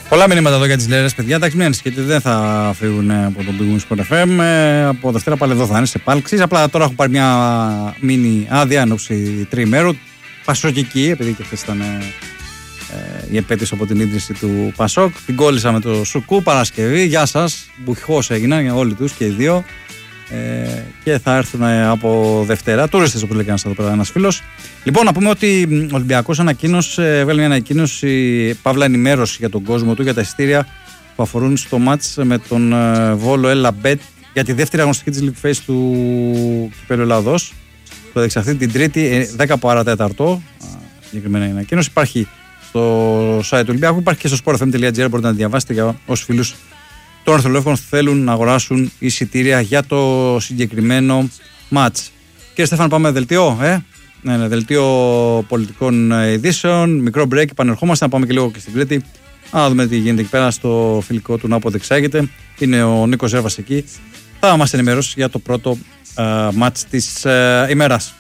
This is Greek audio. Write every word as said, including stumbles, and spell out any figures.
Πολλά μηνύματα εδώ για τις Λέρες, παιδιά. Εντάξει, μην ανησυχείτε, δεν θα φύγουν από τον Big Wings Sport εφ εμ. Ε, από Δευτέρα πάλι εδώ θα είναι σε επάλξεις. Απλά τώρα έχω πάρει μια μίνι άδεια ενόψει τριημέρου. Πασοκική, επειδή και χθες ήταν ε, η επέτειος από την ίδρυση του Πασόκ. Την κόλλησα με το Σουκού Παρασκευή. Γεια σας. Μπουχώς έγιναν όλοι τους και οι δύο. Ε, και θα έρθουν από Δευτέρα. Τουρίστες, όπως λέγανε εδώ πέρα ένας φίλος. Λοιπόν, να πούμε ότι ο Ολυμπιακός ανακοίνωσε, έβγαλε μια ανακοίνωση, παύλα ενημέρωση για τον κόσμο του για τα εισιτήρια που αφορούν στο μάτς με τον Βόλο Ελαμπέτ για τη δεύτερη αγωνιστική της League Phase του Κυπέλλου Ελλάδος. Το θα διεξαχθεί την Τρίτη, δέκα παρατέταρτο. Συγκεκριμένα η ανακοίνωση υπάρχει στο site του Ολυμπιακού, υπάρχει και στο sport f m τελεία g r. Μπορείτε να τη διαβάσετε για όσους φίλους των Ορθολεύκων θέλουν να αγοράσουν εισιτήρια για το συγκεκριμένο μάτς. Κύριε Στέφανο, πάμε δελτίο, ε? Ναι, ναι, δελτίο πολιτικών ειδήσεων. Μικρό break, επανερχόμαστε να πάμε και λίγο και στην Κρήτη. Να δούμε τι γίνεται εκεί πέρα στο φιλικό του Νάπο Δεξάγεται. Είναι ο Νίκος Ζέρβας εκεί. Θα μας ενημερώσει για το πρώτο uh, μάτς της uh, ημέρας.